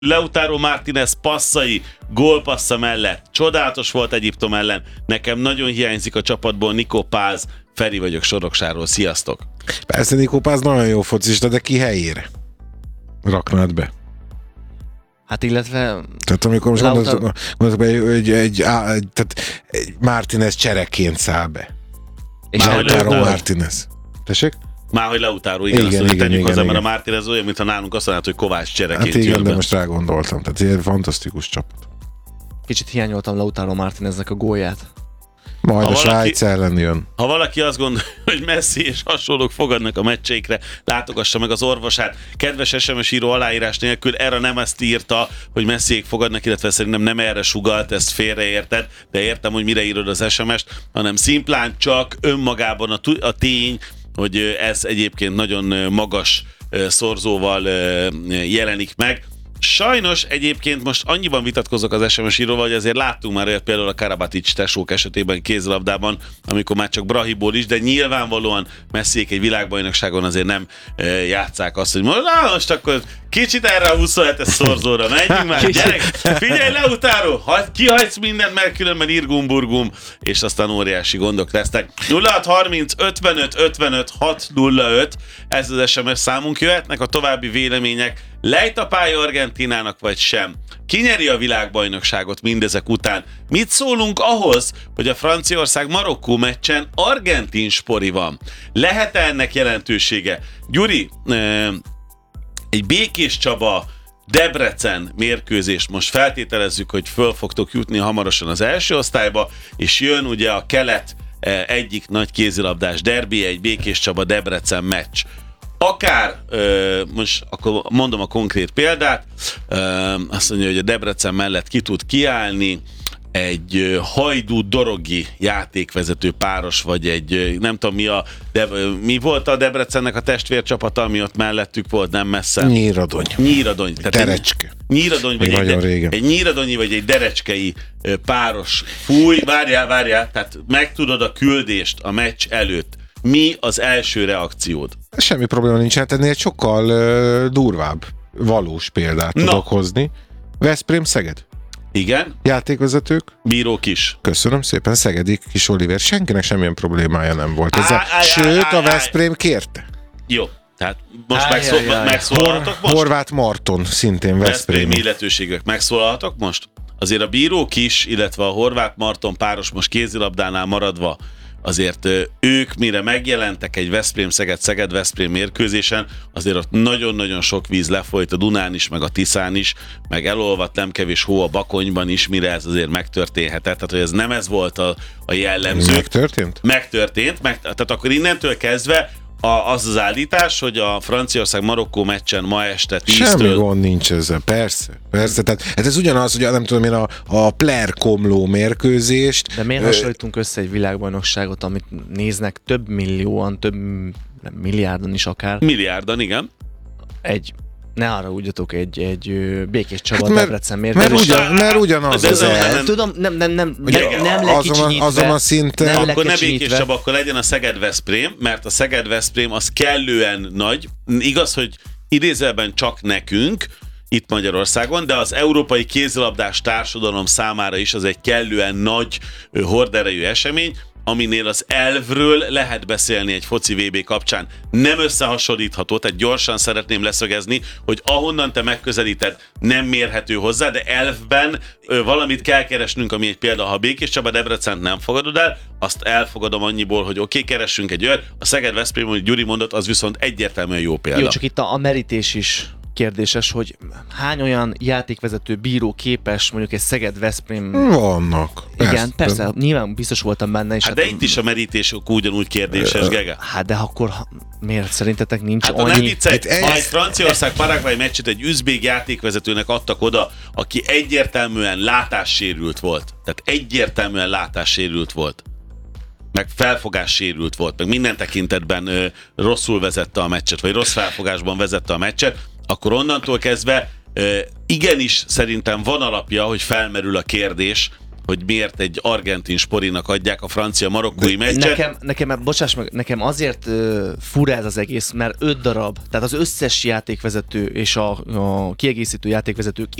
Lautaro Martínez passzai, gólpassza mellett csodálatos volt Egyiptom ellen. Nekem nagyon hiányzik a csapatból Nico Paz. Feri vagyok Soroksáról. Sziasztok! Persze Nico Paz nagyon jó focista, de ki helyére raknád be? Hát illetve... Tehát amikor most gondolok be, hogy egy Martínez csereként száll be. És Lautaro Martínez. Tessék? Már hogy Lautaro, igen, tegyük hozzá, mert a Martínez olyan, mintha nálunk azt mondanád, hogy Kovács csereként hát igen, jön de be. most rágondoltam. Tehát egy fantasztikus csapat. Kicsit hiányoltam Lautaro Martíneznek a gólját. Majd a Svájc ellen jön. Ha valaki azt gondolja, hogy Messi és hasonlók fogadnak a meccseikre, látogassa meg az orvosát. Kedves SMS író aláírás nélkül erre nem ezt írta, hogy Messiék fogadnak, illetve szerintem nem erre sugalt, ezt félreérted, de értem, hogy mire írod az SMS-t, hanem szimplán csak önmagában a tény, hogy ez egyébként nagyon magas szorzóval jelenik meg. Sajnos egyébként most annyiban vitatkozok az SMS íróval, hogy azért láttunk már olyat például a Karabatic tesók esetében kézilabdában, amikor már csak Brahiból is, de nyilvánvalóan Messiék egy világbajnokságon azért nem játsszák azt, hogy most akkor kicsit erre a 27-es szorzóra menjünk már, gyerek, figyelj Lautaro, kihagysz mindent, mert különben irgum-burgum, és aztán óriási gondok lesznek. 0630 55 55 605, ez az SMS számunk, jöhetnek a további vélemények. Lejt a pálya Argentínának vagy sem? Ki nyeri a világbajnokságot mindezek után? Mit szólunk ahhoz, hogy a Franciaország-Marokkó meccsen argentin spori van? Lehet ennek jelentősége? Gyuri, egy Békés Csaba Debrecen mérkőzést most feltételezzük, hogy föl fogtok jutni hamarosan az első osztályba, és jön ugye a kelet egyik nagy kézilabdás derbi, egy Békés Csaba Debrecen meccs. Akár, most akkor mondom a konkrét példát, azt mondja, hogy a Debrecen mellett ki tud kiállni egy Hajdú-Dorogi játékvezető páros, vagy egy, nem tudom mi volt a Debrecennek a testvércsapata, ami ott mellettük volt, nem messze? Nyíradony. Derecske. Egy nyíradonyi vagy egy derecskei páros. Fúj, várjál, tehát megtudod a küldést a meccs előtt. Mi az első reakciód? Semmi probléma nincsen, tenni egy sokkal durvább, valós példát tudok hozni. Veszprém-Szeged. Igen. Játékvezetők. Bírók is. Köszönöm szépen, Szegedi Kis Oliver. Senkinek semmilyen problémája nem volt ezzel. Sőt, a Veszprém kérte. Jó, tehát most megszólalhatok most? Horváth Marton, szintén Veszprém. Illetőségek. Megszólalhatok most? Azért a Bírók is, illetve a Horváth Marton páros most kézilabdánál maradva, azért ők mire megjelentek egy Veszprém-Szeged-Szeged-Veszprém mérkőzésen, azért ott nagyon-nagyon sok víz lefolyt a Dunán is, meg a Tiszán is, meg elolvadt nem kevés hó a Bakonyban is, mire ez azért megtörténhetett. Tehát, hogy ez nem ez volt a jellemző. Megtörtént. Tehát akkor innentől kezdve az állítás, hogy a Franciaország-Marokkó meccsen ma este 10-től... Semmi gond nincs ezzel, persze. Tehát ez ugyanaz, hogy nem tudom én a Pler-Komló mérkőzést... De miért hasonlítunk össze egy világbajnokságot, amit néznek több millióan, milliárdan is akár? Milliárdan, igen. Ne arra ugyatok egy Békés Csaba Debrecen mérkőzés. Mert ugyanaz az el. Tudom, nem lekicsinyítve. Azon a szinten. Akkor ne Békés Csaba, akkor legyen a Szeged-Veszprém, mert a Szeged-Veszprém az kellően nagy. Igaz, hogy idézőben csak nekünk, itt Magyarországon, de az európai kézilabdás társadalom számára is az egy kellően nagy horderejű esemény, aminél az elvről lehet beszélni egy foci VB kapcsán. Nem összehasonlítható, tehát gyorsan szeretném leszögezni, hogy ahonnan te megközelíted, nem mérhető hozzá, de elvben valamit kell keresnünk, ami egy példa. Ha Békés Csaba Debrecent nem fogadod el, azt elfogadom annyiból, hogy oké, keressünk egy olyat. A Szeged-Veszprém, hogy Gyuri mondott, az viszont egyértelműen jó példa. Jó, csak itt a merítés is kérdéses, hogy hány olyan játékvezető bíró képes mondjuk egy Szeged-Veszprém... Vannak. Igen, persze, nyilván biztos voltam benne. És de itt is a merítés ugyanúgy kérdéses, Gege. Hát de akkor miért szerintetek nincs annyi... Hát nem viccelj, ha egy Franciaország-Paraguay meccset egy üzbég játékvezetőnek adtak oda, aki egyértelműen látássérült volt. Tehát egyértelműen látássérült volt. Meg felfogássérült volt, meg minden tekintetben rosszul vezette a meccset, vagy rossz felfogásban vezette a meccset, akkor onnantól kezdve igenis szerintem van alapja, hogy felmerül a kérdés, hogy miért egy argentin sporinak adják a francia-marokkói meccset. Bocsáss meg, nekem azért fura ez az egész, mert 5 darab, tehát az összes játékvezető és a kiegészítő játékvezetők